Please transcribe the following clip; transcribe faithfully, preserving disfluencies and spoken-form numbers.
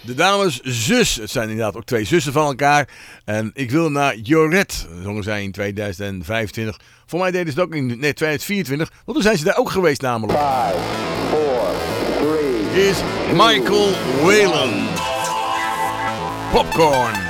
De dames zus. Het zijn inderdaad ook twee zussen van elkaar. En ik wil naar Joret. Zongen zij in tweeduizend vijfentwintig. Voor mij deden ze het ook in nee, tweeduizend vierentwintig. Want toen zijn ze daar ook geweest namelijk. Five, four, three, Is Michael Whelan. Popcorn.